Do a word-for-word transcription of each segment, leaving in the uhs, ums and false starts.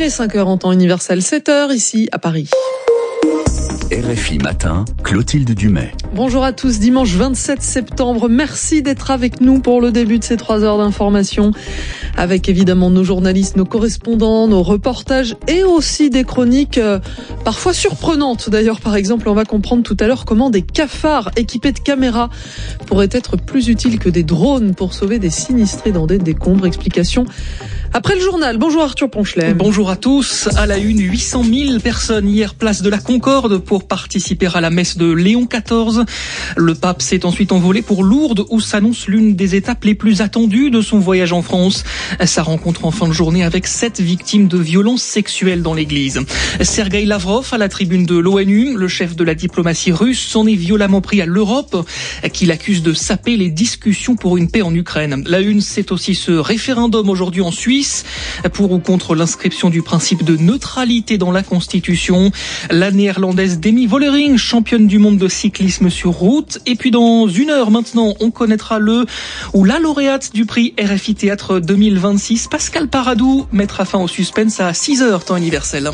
est cinq heures en temps universel, sept heures ici à Paris. R F I Matin, Clotilde Dumais. Bonjour à tous, dimanche vingt-sept septembre. Merci d'être avec nous pour le début de ces trois heures d'information. Avec évidemment nos journalistes, nos correspondants, nos reportages et aussi des chroniques euh, parfois surprenantes. D'ailleurs, par exemple, on va comprendre tout à l'heure comment des cafards équipés de caméras pourraient être plus utiles que des drones pour sauver des sinistrés dans des décombres. Explication après le journal. Bonjour Arthur Ponchelet. Bonjour à tous. À la une, huit cent mille personnes hier place de la Concorde pour participer à la messe de Léon quatorze. Le pape s'est ensuite envolé pour Lourdes où s'annonce l'une des étapes les plus attendues de son voyage en France. Sa rencontre en fin de journée avec sept victimes de violences sexuelles dans l'église. Sergueï Lavrov à la tribune de l'ONU. Le chef de la diplomatie russe s'en est violemment pris à l'Europe qui l'accuse de saper les discussions pour une paix en Ukraine. La une, c'est aussi ce référendum aujourd'hui en Suisse pour ou contre l'inscription du principe de neutralité dans la Constitution. La néerlandaise Demi Vollering, championne du monde de cyclisme sur route. Et puis dans une heure maintenant, on connaîtra le ou la lauréate du prix R F I Théâtre deux mille vingt-six. Pascal Paradou mettra fin au suspense à six heures temps universel.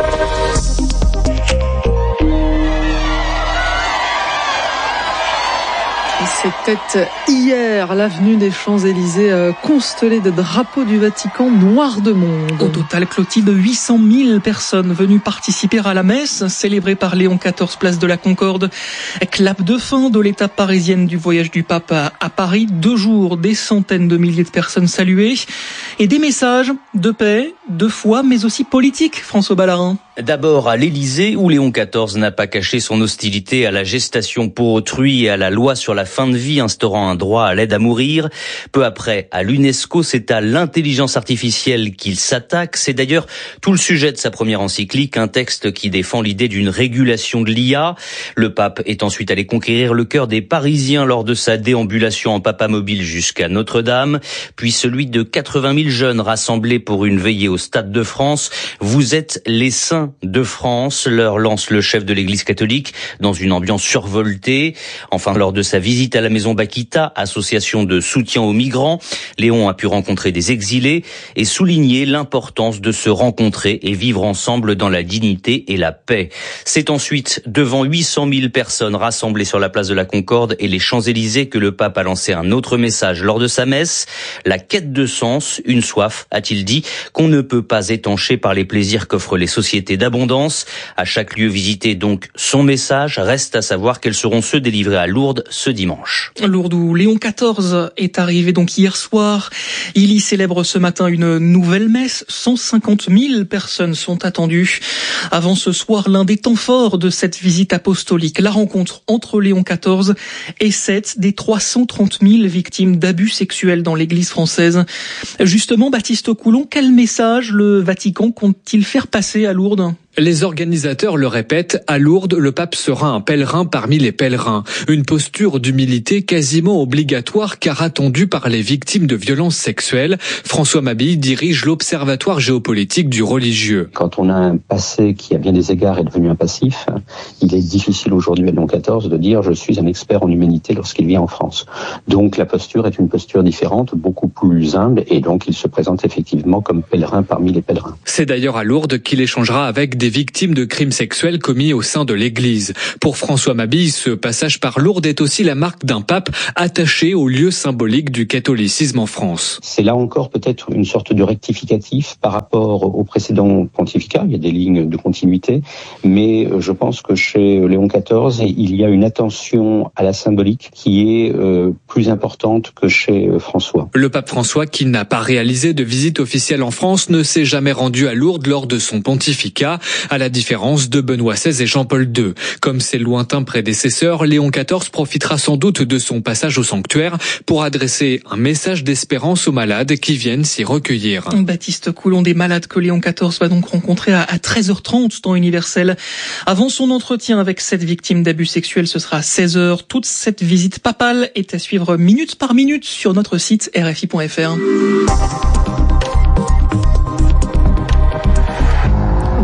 C'était hier l'avenue des Champs-Élysées euh, constellée de drapeaux du Vatican noir de monde. Au total, Clotilde, huit cent mille personnes venues participer à la messe célébrée par Léon quatorze place de la Concorde. Clap de fin de l'étape parisienne du voyage du pape à, à Paris. Deux jours, des centaines de milliers de personnes saluées et des messages de paix, de foi, mais aussi politiques. François Ballarin. D'abord à l'Élysée, où Léon quatorze n'a pas caché son hostilité à la gestation pour autrui et à la loi sur la fin de vie instaurant un droit à l'aide à mourir. Peu après, à l'UNESCO, c'est à l'intelligence artificielle qu'il s'attaque. C'est d'ailleurs tout le sujet de sa première encyclique, un texte qui défend l'idée d'une régulation de l'I A. Le pape est ensuite allé conquérir le cœur des Parisiens lors de sa déambulation en papamobile jusqu'à Notre-Dame, puis celui de quatre-vingt mille jeunes rassemblés pour une veillée au Stade de France. Vous êtes les saints de France, leur lance le chef de l'Église catholique dans une ambiance survoltée. Enfin, lors de sa visite à la maison Bakita, association de soutien aux migrants, Léon a pu rencontrer des exilés et souligner l'importance de se rencontrer et vivre ensemble dans la dignité et la paix. C'est ensuite devant huit cent mille personnes rassemblées sur la place de la Concorde et les Champs-Élysées que le pape a lancé un autre message lors de sa messe. La quête de sens, une soif, a-t-il dit, qu'on ne peut pas étancher par les plaisirs qu'offrent les sociétés d'abondance. À chaque lieu visité, donc, son message. Reste à savoir quels seront ceux délivrés à Lourdes ce dimanche. Lourdes où Léon quatorze est arrivé donc hier soir. Il y célèbre ce matin une nouvelle messe. cent cinquante mille personnes sont attendues. Avant ce soir, l'un des temps forts de cette visite apostolique, la rencontre entre Léon quatorze et sept des trois cent trente mille victimes d'abus sexuels dans l'église française. Justement, Baptiste Coulon, quel message le Vatican compte-t-il faire passer à Lourdes ? Les organisateurs le répètent, à Lourdes, le pape sera un pèlerin parmi les pèlerins. Une posture d'humilité quasiment obligatoire car attendue par les victimes de violences sexuelles. François Mabille dirige l'Observatoire géopolitique du religieux. Quand on a un passé qui à bien des égards est devenu un passif, il est difficile aujourd'hui à Léon quatorze de dire je suis un expert en humanité lorsqu'il vient en France. Donc la posture est une posture différente, beaucoup plus humble et donc il se présente effectivement comme pèlerin parmi les pèlerins. C'est d'ailleurs à Lourdes qu'il échangera avec des victimes de crimes sexuels commis au sein de l'Église. Pour François Mabille, ce passage par Lourdes est aussi la marque d'un pape attaché au lieu symbolique du catholicisme en France. C'est là encore peut-être une sorte de rectificatif par rapport au précédent pontificat. Il y a des lignes de continuité, mais je pense que chez Léon quatorze, il y a une attention à la symbolique qui est euh, plus importante que chez François. Le pape François, qui n'a pas réalisé de visite officielle en France, ne s'est jamais rendu à Lourdes lors de son pontificat. à la différence de Benoît seize et Jean-Paul deux. Comme ses lointains prédécesseurs, Léon quatorze profitera sans doute de son passage au sanctuaire pour adresser un message d'espérance aux malades qui viennent s'y recueillir. Baptiste Coulon, des malades que Léon quatorze va donc rencontrer à treize heures trente, temps universel. Avant son entretien avec cette victime d'abus sexuels, ce sera à seize heures. Toute cette visite papale est à suivre minute par minute sur notre site R F I point F R. Dans le reste de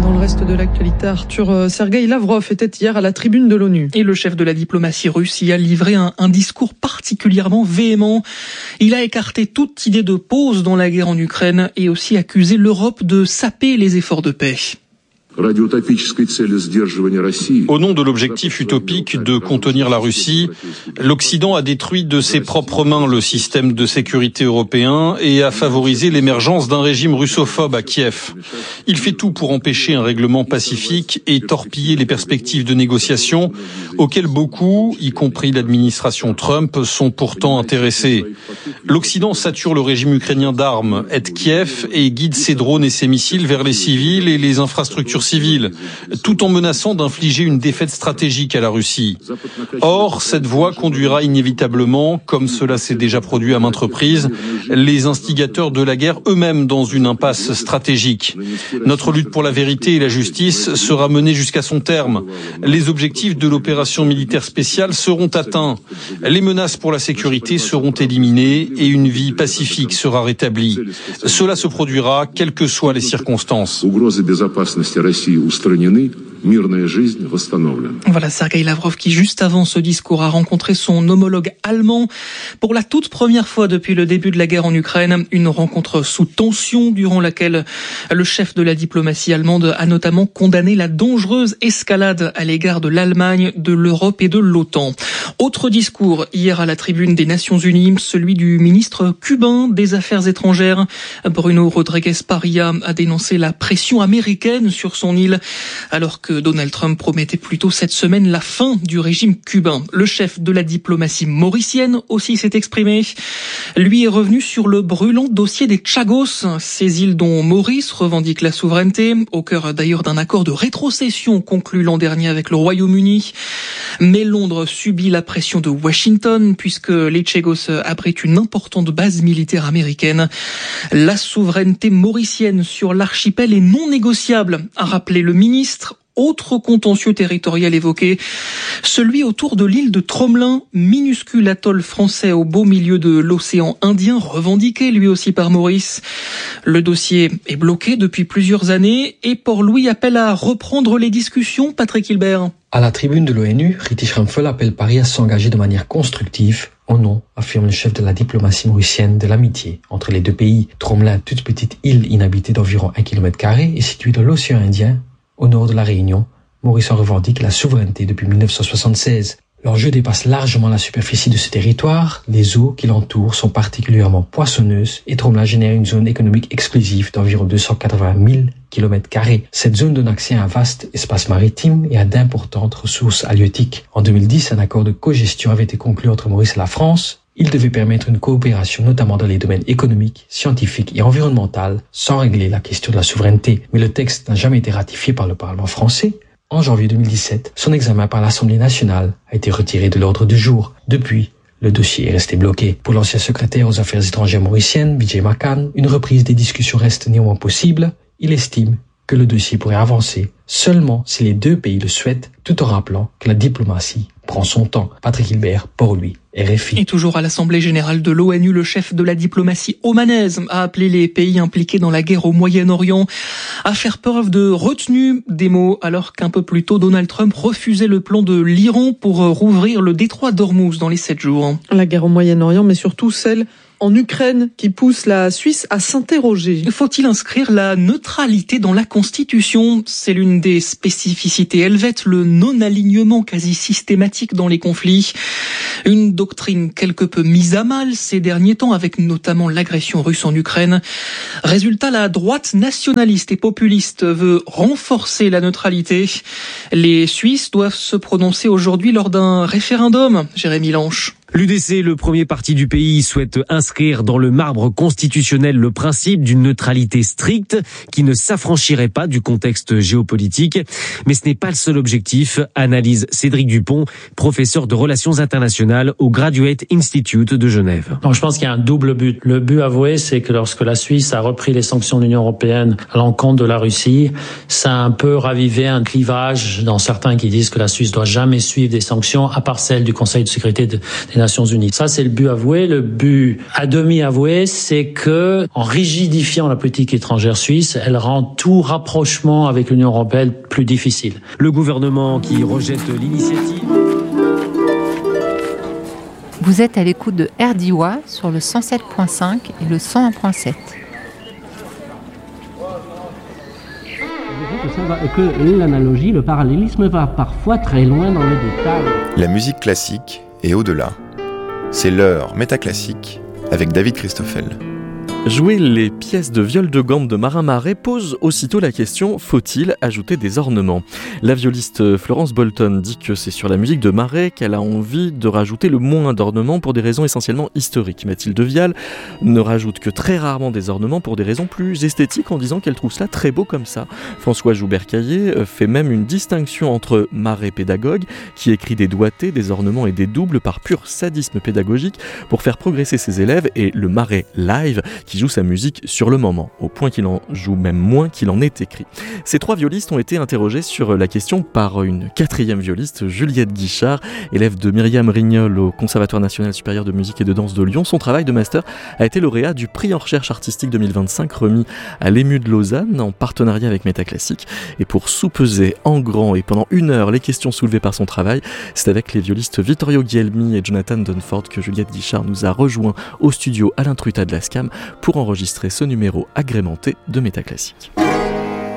de l'actualité, Arthur. Sergueï Lavrov était hier à la tribune de l'ONU. Et le chef de la diplomatie russe y a livré un, un discours particulièrement véhément. Il a écarté toute idée de pause dans la guerre en Ukraine et aussi accusé l'Europe de saper les efforts de paix. Au nom de l'objectif utopique de contenir la Russie, l'Occident a détruit de ses propres mains le système de sécurité européen et a favorisé l'émergence d'un régime russophobe à Kiev. Il fait tout pour empêcher un règlement pacifique et torpiller les perspectives de négociation auxquelles beaucoup, y compris l'administration Trump, sont pourtant intéressés. L'Occident sature le régime ukrainien d'armes, aide Kiev et guide ses drones et ses missiles vers les civils et les infrastructures civile, tout en menaçant d'infliger une défaite stratégique à la Russie. Or, cette voie conduira inévitablement, comme cela s'est déjà produit à maintes reprises, les instigateurs de la guerre eux-mêmes dans une impasse stratégique. Notre lutte pour la vérité et la justice sera menée jusqu'à son terme. Les objectifs de l'opération militaire spéciale seront atteints. Les menaces pour la sécurité seront éliminées et une vie pacifique sera rétablie. Cela se produira quelles que soient les circonstances. Voilà Sergueï Lavrov qui, juste avant ce discours, a rencontré son homologue allemand pour la toute première fois depuis le début de la guerre en Ukraine. Une rencontre sous tension durant laquelle le chef de la diplomatie allemande a notamment condamné la dangereuse escalade à l'égard de l'Allemagne, de l'Europe et de l'OTAN. Autre discours hier à la tribune des Nations Unies, celui du ministre cubain des Affaires étrangères. Bruno Rodriguez Parilla a dénoncé la pression américaine sur son île alors que Donald Trump promettait plutôt cette semaine la fin du régime cubain. Le chef de la diplomatie mauricienne aussi s'est exprimé. Lui est revenu sur le brûlant dossier des Chagos, ces îles dont Maurice revendique la souveraineté, au cœur d'ailleurs d'un accord de rétrocession conclu l'an dernier avec le Royaume-Uni. Mais Londres subit la pression de Washington puisque les Chagos abritent une importante base militaire américaine. La souveraineté mauricienne sur l'archipel est non négociable, a rappelé le ministre. Autre contentieux territorial évoqué, celui autour de l'île de Tromelin, minuscule atoll français au beau milieu de l'océan Indien, revendiqué lui aussi par Maurice. Le dossier est bloqué depuis plusieurs années et Port-Louis appelle à reprendre les discussions. Patrick Hilbert. À la tribune de l'ONU, Riti Schrempfel appelle Paris à s'engager de manière constructive. Au nom, affirme le chef de la diplomatie mauricienne, de l'amitié entre les deux pays. Tromelin, toute petite île inhabitée d'environ un kilomètre carré, est située dans l'océan Indien, au nord de la Réunion. Maurice en revendique la souveraineté depuis dix-neuf cent soixante-seize. L'enjeu dépasse largement la superficie de ce territoire. Les eaux qui l'entourent sont particulièrement poissonneuses et Tromelin génère une zone économique exclusive d'environ deux cent quatre-vingt mille kilomètres carrés. Cette zone donne accès à un vaste espace maritime et à d'importantes ressources halieutiques. En deux mille dix, un accord de cogestion avait été conclu entre Maurice et la France. Il devait permettre une coopération notamment dans les domaines économiques, scientifiques et environnementaux, sans régler la question de la souveraineté. Mais le texte n'a jamais été ratifié par le Parlement français. En janvier deux mille dix-sept, son examen par l'Assemblée nationale a été retiré de l'ordre du jour. Depuis, le dossier est resté bloqué. Pour l'ancien secrétaire aux affaires étrangères mauriciennes, Vijay Makan, une reprise des discussions reste néanmoins possible. Il estime que le dossier pourrait avancer seulement si les deux pays le souhaitent, tout en rappelant que la diplomatie prend son temps. Patrick Hilbert, Port-Louis, R F I. Et toujours à l'Assemblée générale de l'ONU, le chef de la diplomatie omanaise a appelé les pays impliqués dans la guerre au Moyen-Orient à faire preuve de retenue des mots, alors qu'un peu plus tôt, Donald Trump refusait le plan de l'Iran pour rouvrir le détroit d'Ormuz dans les sept jours. La guerre au Moyen-Orient, mais surtout celle en Ukraine, qui pousse la Suisse à s'interroger. Faut-il inscrire la neutralité dans la Constitution ? C'est l'une des spécificités helvètes, le non-alignement quasi systématique dans les conflits. Une doctrine quelque peu mise à mal ces derniers temps, avec notamment l'agression russe en Ukraine. Résultat, la droite nationaliste et populiste veut renforcer la neutralité. Les Suisses doivent se prononcer aujourd'hui lors d'un référendum. Jérémy Lanche. L'U D C, le premier parti du pays, souhaite inscrire dans le marbre constitutionnel le principe d'une neutralité stricte qui ne s'affranchirait pas du contexte géopolitique. Mais ce n'est pas le seul objectif, analyse Cédric Dupont, professeur de relations internationales au Graduate Institute de Genève. Donc je pense qu'il y a un double but. Le but avoué, c'est que lorsque la Suisse a repris les sanctions de l'Union européenne à l'encontre de la Russie, ça a un peu ravivé un clivage dans certains qui disent que la Suisse doit jamais suivre des sanctions, à part celles du Conseil de sécurité des les Nations Unies. Ça, c'est le but avoué. Le but à demi avoué, c'est que, en rigidifiant la politique étrangère suisse, elle rend tout rapprochement avec l'Union européenne plus difficile. Le gouvernement qui rejette l'initiative. Vous êtes à l'écoute de R D I sur le cent sept virgule cinq et le cent un virgule sept. Que l'analogie, le parallélisme va parfois très loin dans les détails. La musique classique est au-delà. C'est l'heure métaclassique avec David Christoffel. Jouer les pièces de viol de gamme de Marin Marais pose aussitôt la question, faut-il ajouter des ornements ? La violiste Florence Bolton dit que c'est sur la musique de Marais qu'elle a envie de rajouter le moins d'ornements pour des raisons essentiellement historiques. Mathilde Vial ne rajoute que très rarement des ornements pour des raisons plus esthétiques en disant qu'elle trouve cela très beau comme ça. François Joubert-Caillé fait même une distinction entre Marais pédagogue, qui écrit des doigtés, des ornements et des doubles par pur sadisme pédagogique pour faire progresser ses élèves, et le Marais live, qui joue sa musique sur le moment, au point qu'il en joue même moins qu'il en est écrit. Ces trois violistes ont été interrogés sur la question par une quatrième violiste, Juliette Guichard, élève de Myriam Rignol au Conservatoire national supérieur de musique et de danse de Lyon. Son travail de master a été lauréat du prix en recherche artistique deux mille vingt-cinq remis à l'E M U de Lausanne en partenariat avec Métaclassique. Et pour sous-peser en grand et pendant une heure les questions soulevées par son travail, c'est avec les violistes Vittorio Guglielmi et Jonathan Dunford que Juliette Guichard nous a rejoint au studio Alain Truta de la SCAM pour enregistrer ce numéro agrémenté de Métaclassique.